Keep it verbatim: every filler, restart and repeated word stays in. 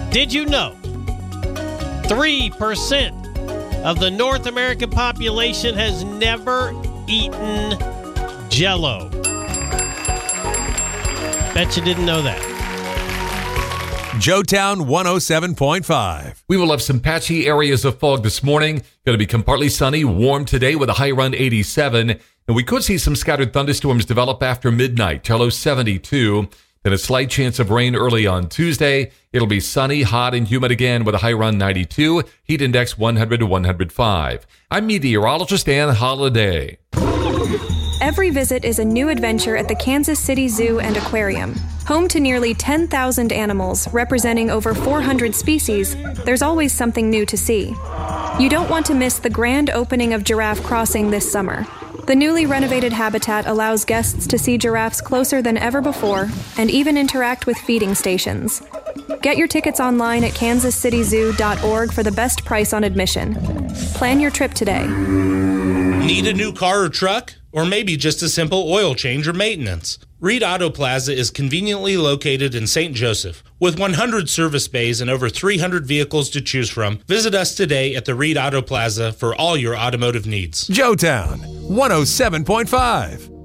Did you know three percent of the North American population has never eaten Jell-O? Bet you didn't know that. Joetown one oh seven point five. We will have some patchy areas of fog this morning. Going to become partly sunny, warm today with a high around eighty-seven. And we could see some scattered thunderstorms develop after midnight, till low seventy-two. Then a slight chance of rain early on Tuesday. It'll be sunny, hot, and humid again with a high around ninety-two. Heat index one hundred to one hundred five. I'm meteorologist Ann Holiday. Every visit is a new adventure at the Kansas City Zoo and Aquarium. Home to nearly ten thousand animals representing over four hundred species, there's always something new to see. You don't want to miss the grand opening of Giraffe Crossing this summer. The newly renovated habitat allows guests to see giraffes closer than ever before and even interact with feeding stations. Get your tickets online at kansas city zoo dot org for the best price on admission. Plan your trip today. Need a new car or truck? Or maybe just a simple oil change or maintenance? Reed Auto Plaza is conveniently located in Saint Joseph. With one hundred service bays and over three hundred vehicles to choose from, visit us today at the Reed Auto Plaza for all your automotive needs. Joetown one oh seven point five.